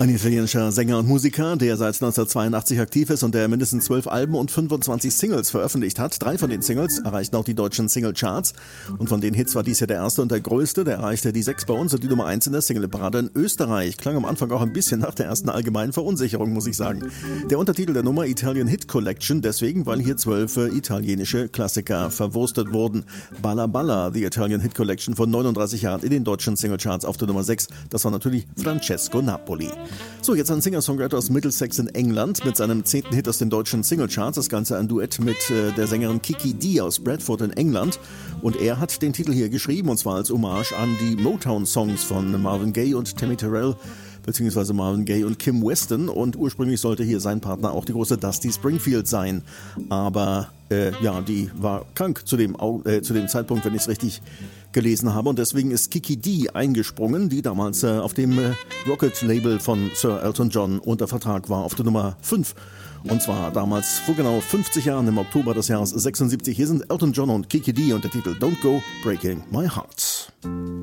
Ein italienischer Sänger und Musiker, der seit 1982 aktiv ist und der mindestens 12 Alben und 25 Singles veröffentlicht hat. 3 von den Singles erreichten auch die deutschen Singlecharts. Und von den Hits war dies ja der erste und der größte. Der erreichte die 6 bei uns und die Nummer 1 in der Singleparade in Österreich. Klang am Anfang auch ein bisschen nach der ersten allgemeinen Verunsicherung, muss ich sagen. Der Untertitel der Nummer Italian Hit Collection, deswegen, weil hier 12 italienische Klassiker verwurstet wurden. Balla Balla, The Italian Hit Collection von 39 Jahren in den deutschen Singlecharts auf der Nummer 6. Das war natürlich Francesco Napoli. So, jetzt ein Singer-Songwriter aus Middlesex in England mit seinem 10. Hit aus den deutschen Singlecharts. Das Ganze ein Duett mit der Sängerin Kiki Dee aus Bradford in England. Und er hat den Titel hier geschrieben, und zwar als Hommage an die Motown-Songs von Marvin Gaye und Tammy Terrell, beziehungsweise Marvin Gaye und Kim Weston. Und ursprünglich sollte hier sein Partner auch die große Dusty Springfield sein. Aber die war krank zu dem Zeitpunkt, wenn ich es richtig gelesen habe. Und deswegen ist Kiki Dee eingesprungen, die damals auf dem Rocket-Label von Sir Elton John unter Vertrag war, auf der Nummer 5. Und zwar damals vor genau 50 Jahren im Oktober des Jahres 76. Hier sind Elton John und Kiki Dee und der Titel Don't Go Breaking My Heart.